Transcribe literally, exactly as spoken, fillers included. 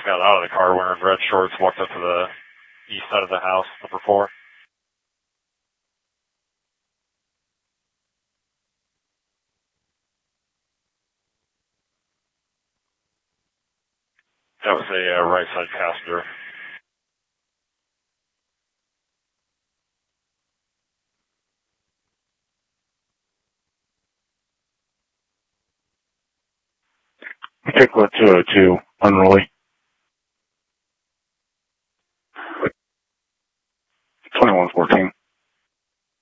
got out of the car wearing red shorts, walked up to the east side of the house, number four. That was a uh, right side passenger. Picklet two oh two, unruly.